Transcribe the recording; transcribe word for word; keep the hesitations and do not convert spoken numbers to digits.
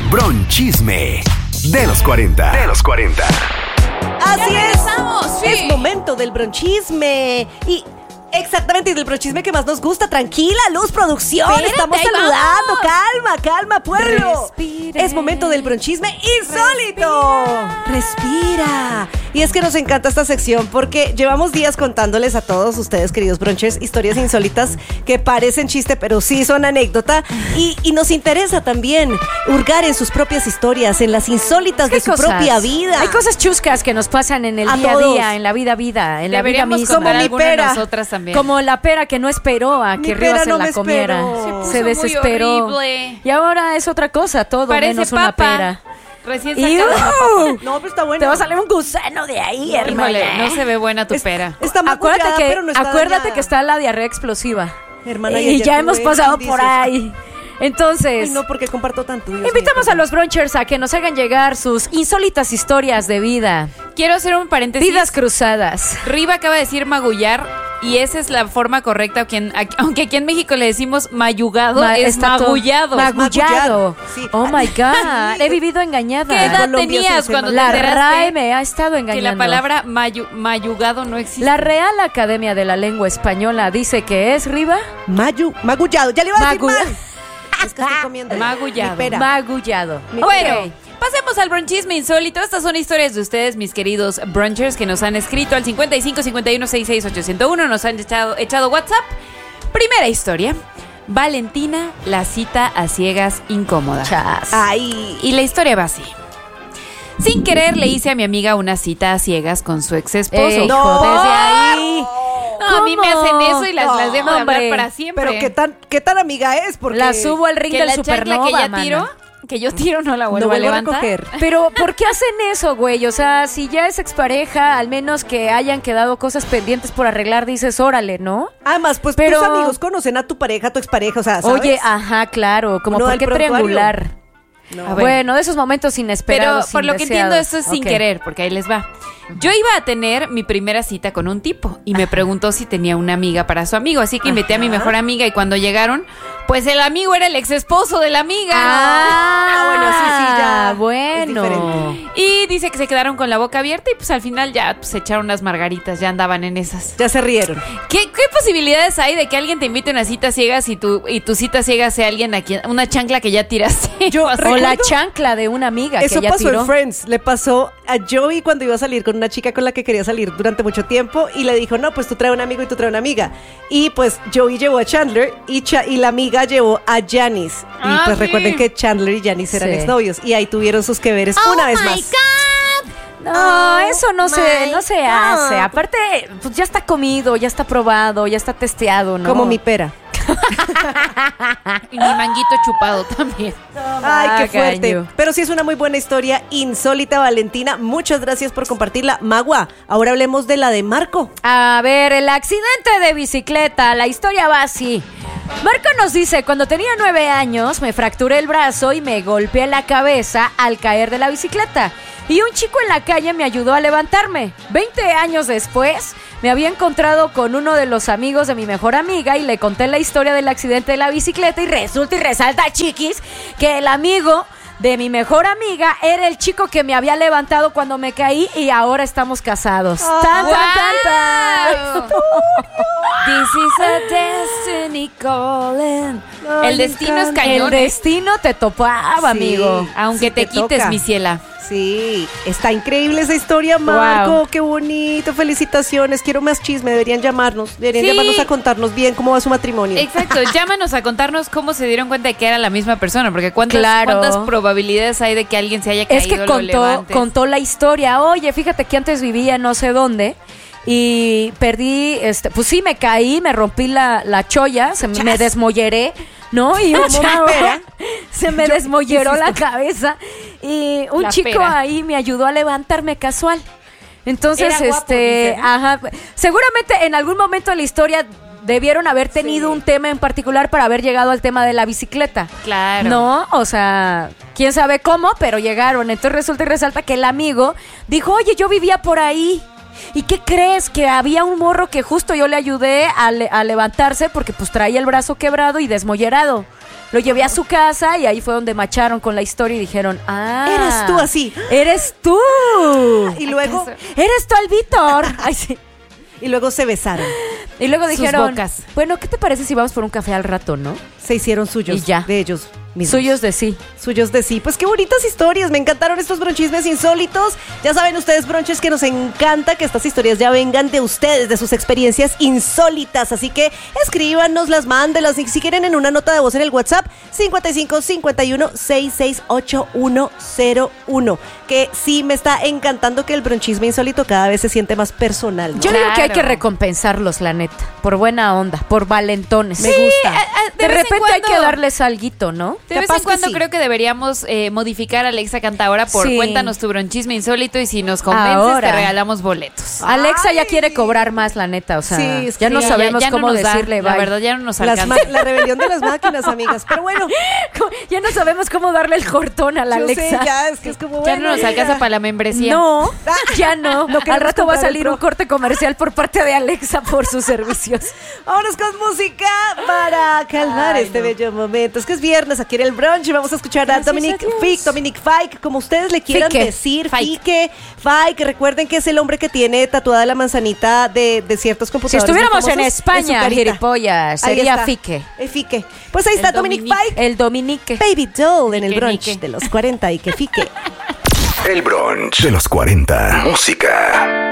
Bronchisme de los cuarenta. De los cuarenta. Así Ya es. regresamos, sí. Es momento del bronchisme. Y exactamente, y del bronchisme que más nos gusta. Tranquila, Luz Producción. Espérate, Estamos ahí saludando. vamos. Calma, calma, pueblo. Respire. Es momento del bronchisme insólito. Respira. Respira. Y es que nos encanta esta sección porque llevamos días contándoles a todos ustedes, queridos bronchers, historias insólitas que parecen chiste, pero sí son anécdota. Y, y nos interesa también hurgar en sus propias historias, en las insólitas de su cosas? propia vida. Hay cosas chuscas que nos pasan en el A día todos. a día, en la vida vida, en la vida Deberíamos misma. contar Como mi alguna de pera. nosotras también. Como la pera que no esperó a Mi que pera Rivas se no la me comiera. esperó. Se puso Se muy desesperó. horrible. Y ahora es otra cosa, todo Parece menos una papa. pera. Recién Y, sacada de la papa. ¡uh! No, pero está bueno. Te va a salir un gusano de ahí, hermana. Híjole, no se ve buena tu Es- pera. Está Acuérdate magullada, que, pero no está acuérdate dañada. que está la diarrea explosiva. Hermana, y ayer ya tuve hemos pasado indicios. por ahí. Entonces, Ay, no, porque comparto tanto. Dios invitamos mío, a los brunchers a que nos hagan llegar sus insólitas historias de vida. Quiero hacer un paréntesis. Vidas cruzadas. Riva acaba de decir magullar y esa es la forma correcta, a quien- a- aunque aquí en México le decimos mayugado, Ma- es está todo- magullado. Magullado. Sí. Oh my God. He vivido engañada. ¿Qué edad Colombia tenías se cuando te La enteraste RAE me ha estado que engañando. la palabra mayu- mayugado no existe? La Real Academia de la Lengua Española dice que es Riva Mayu, magullado. Ya le iba a decir Magu- mal. Es que estoy comiendo. Magullado. Mi pera. magullado. Mi Bueno, Ok. pasemos al bronchisme insólito. Estas son historias de ustedes, mis queridos brunchers, que nos han escrito al cincuenta y cinco cincuenta y uno sesenta y seis ochocientos uno. Nos han echado, echado WhatsApp. Primera historia. Valentina, la cita a ciegas incómoda. Chas. Ay. Y la historia va así. Sin querer le hice a mi amiga una cita a ciegas con su ex esposo. Ey, No. desde ahí. No, a mí me ¿Cómo? hacen eso y las, No, las dejo de hablar hombre. para siempre. Pero qué tan, qué tan amiga es, porque La subo al ring que del la chancla Supernova, que ya mana. tiro, que yo tiro no la no vuelvo a vuelvo a levantar. recoger. Pero, ¿por qué hacen eso, güey? O sea, si ya es expareja, al menos que hayan quedado cosas pendientes por arreglar, dices, órale, ¿no? Además, pues Pero- tus amigos conocen a tu pareja, a tu expareja, o sea, ¿sabes? Oye, ajá, claro, como Uno por del qué prontuario. triangular. No. A ver. Bueno, de esos momentos Pero inesperados. por lo que entiendo, indeseados. esto es sin Ok. querer, porque ahí les va. Yo iba a tener mi primera cita con un tipo y me preguntó si tenía una amiga para su amigo, así que invité a mi Ajá. mejor amiga y cuando llegaron, pues el amigo era el ex esposo de la amiga. Ah, bueno, sí, sí, ya es Bueno. diferente. Y dice que se quedaron con la boca abierta y pues al final ya pues, se echaron unas margaritas, ya andaban en esas. Ya se rieron. ¿Qué, qué posibilidades hay de que alguien te invite a una cita ciegas y tu, y tu cita ciega sea alguien a quien, una chancla que ya tiraste? Yo O sea, O la recuerdo- chancla de una amiga Eso que ya pasó tiró. en Friends. Le pasó a Joey cuando iba a salir con una chica con la que quería salir durante mucho tiempo y le dijo, no, pues tú trae un amigo y tú trae una amiga. Y pues Joey llevó a Chandler y, Cha- y la amiga llevó a Janice. Y Ah, pues sí. recuerden que Chandler y Janice eran Sí. exnovios y ahí tuvieron sus que veres Oh una vez my más. God. No, Oh eso no se, my no se God. hace. Aparte, pues ya está comido, ya está probado, ya está testeado, ¿no? Como mi pera. Y mi manguito chupado también. Ay, qué fuerte. Magaño. Pero sí es una muy buena historia insólita, Valentina. Muchas gracias por compartirla. Magua, ahora hablemos de la de Marco. A ver, el accidente de bicicleta, la historia va así. Marco nos dice, cuando tenía nueve años me fracturé el brazo y me golpeé la cabeza al caer de la bicicleta. Y un chico en la calle me ayudó a levantarme. Veinte años después me había encontrado con uno de los amigos de mi mejor amiga y le conté la historia del accidente de la bicicleta y resulta y resalta, chiquis, que el amigo de mi mejor amiga era el chico que me había levantado cuando me caí y ahora estamos casados. Ah, ¡Tan, wow. tan, tan, tan! This is a destiny calling. Ay, El me destino es encanta. cañón. El destino te topaba, Sí. amigo. Aunque Sí, te, te quites, toca. mi ciela. Sí, está increíble esa historia, Marco. Wow. Qué bonito, felicitaciones. Quiero más chisme, deberían llamarnos. Deberían Sí. llamarnos a contarnos bien cómo va su matrimonio. Exacto, llámanos a contarnos cómo se dieron cuenta de que era la misma persona, porque cuántas, Claro. cuántas probabilidades hay de que alguien se haya caído. Es que lo contó, levantes? contó la historia. Oye, fíjate que antes vivía no sé dónde y perdí, este, pues sí, me caí, me rompí la, la cholla, se me, me desmolleré, ¿no? Y un Como mi chavo pera. se me desmolleró la cabeza y un La chico pera. ahí me ayudó a levantarme casual. Entonces, Era guapo, este, dicen. ajá, seguramente en algún momento de la historia debieron haber tenido Sí. un tema en particular para haber llegado al tema de la bicicleta. Claro. No, o sea, quién sabe cómo, pero llegaron. Entonces resulta y resalta que el amigo dijo, oye, yo vivía por ahí. ¿Y qué crees? Que había un morro que justo yo le ayudé a, le- a levantarse porque pues traía el brazo quebrado y desmollerado. Lo llevé a su casa y ahí fue donde macharon con la historia y dijeron, ah. Eras tú así. Eres tú. Y luego, ¿Acaso? Eres tú el Víctor. Ay, sí. y luego se besaron. Y luego Sus dijeron, bocas. bueno, ¿qué te parece si vamos por un café al rato, no? Se hicieron suyos. Y ya. De ellos mismos. Suyos de sí. Suyos de sí. Pues qué bonitas historias. Me encantaron estos bronchismes insólitos. Ya saben ustedes, bronches, que nos encanta que estas historias ya vengan de ustedes, de sus experiencias insólitas. Así que escríbanoslas, mándelas. Y si quieren, en una nota de voz en el WhatsApp, cincuenta y cinco cincuenta y uno sesenta y seis ochenta y uno cero uno. Que sí me está encantando que el bronchisme insólito cada vez se siente más personal, ¿no? Yo digo que hay Claro. que recompensarlos, la neta. Por buena onda, por valentones. Me gusta. a- a- De, vez en repente hay cuando- que darles alguito, ¿no? De vez Capaz en que cuando sí. creo que deberíamos eh, modificar a Alexa Cantadora por Sí. cuéntanos tu bronchisme insólito y si nos convences Ahora. te regalamos boletos. Alexa ya Ay. quiere cobrar más, la neta. O sea, Sí, es ya que no ya- sabemos ya no cómo nos da, decirle la bye. verdad ya no nos Las alcanza. ma- la rebelión de las máquinas, amigas. Pero bueno, Ya no sabemos cómo darle el cortón a la yo Alexa. sé, ya es que es como Ya bueno, no nos mira. alcanza para la membresía. No, ya no. No Al queremos rato va a comprar el salir Pro. un corte comercial por parte de Alexa por sus servicios. Vámonos con música para calmar Ay, este no. bello momento. Es que es viernes aquí en el brunch y vamos a escuchar a Gracias Dominic a Dios. Fike, Dominic Fike, como ustedes le quieran Fike. decir. Fike. Fike, Fike. Recuerden que es el hombre que tiene tatuada la manzanita de, de ciertos Si computadores. estuviéramos muy en famosos, España, su carita. gilipollas, Ahí sería está. Fique. Eh, Fique. Pues ahí está El Dominic Dominic. Fike, El Dominique. Baby Doll en el Nique, brunch nique. de los cuarenta y que Fique. El brunch de los cuarenta. Música.